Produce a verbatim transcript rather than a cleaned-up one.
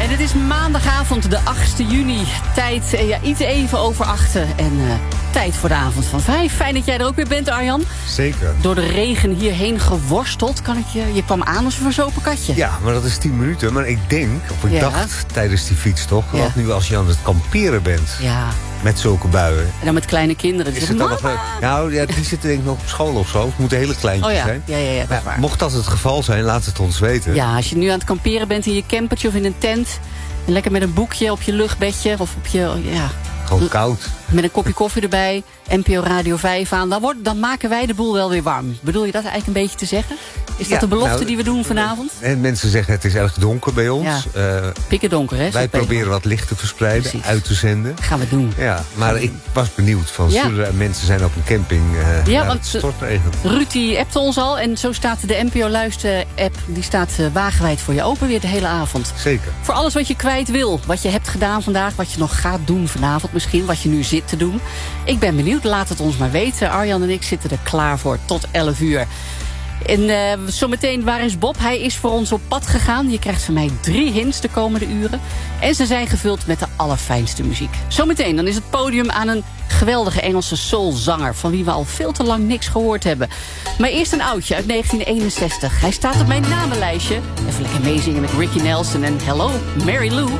En het is maandagavond, de achtste juni. Tijd, eh, ja, iets even over achten. En uh, tijd voor de avond van vijf. Fijn dat jij er ook weer bent, Arjan. Zeker. Door de regen hierheen geworsteld, kan ik je... Je kwam aan als een verzopen katje. Ja, maar dat is tien minuten. Maar ik denk, of ik Ja. dacht tijdens die fietstocht... Ja. dat nu als je aan het kamperen bent Ja. met zulke buien... En dan met kleine kinderen. Die Is zeggen, het dan nog, "Mama!" nou, ja, die zitten denk ik nog op school of zo. Het moeten hele kleintjes Oh ja, zijn. ja, ja, ja, dat Maar is waar. mocht dat het geval zijn, laat het ons weten. Ja, als je nu aan het kamperen bent in je campertje of in een tent... en lekker met een boekje op je luchtbedje of op je... Ja, Gewoon koud. met een kopje koffie erbij, N P O Radio vijf aan... Dan, wordt, dan maken wij de boel wel weer warm. Bedoel je dat eigenlijk een beetje te zeggen? Is dat Ja, de belofte nou, die we doen vanavond? En mensen zeggen het is erg donker bij ons. Ja. Uh, Pikken donker, hè? wij zegt Peter. proberen wat licht te verspreiden, Precies. uit te zenden. Gaan we doen. Ja, maar ik was benieuwd van Ja. zullen er mensen zijn op een camping uh, Ja, ja, want het stortregen. Ruud die appte ons al en zo staat de N P O Luister-app... die staat uh, wagenwijd voor je open weer de hele avond. Zeker. Voor alles wat je kwijt wil. Wat je hebt gedaan vandaag, wat je nog gaat doen vanavond misschien. Wat je nu zit te doen. Ik ben benieuwd, laat het ons maar weten. Arjan en ik zitten er klaar voor tot elf uur. En uh, zometeen, waar is Bob? Hij is voor ons op pad gegaan. Je krijgt van mij drie hints de komende uren. En ze zijn gevuld met de allerfijnste muziek. Zometeen, dan is het podium aan een geweldige Engelse soulzanger... van wie we al veel te lang niks gehoord hebben. Maar eerst een oudje uit negentien eenenzestig. Hij staat op mijn namenlijstje. Even lekker meezingen met Ricky Nelson en Hello, Mary Lou.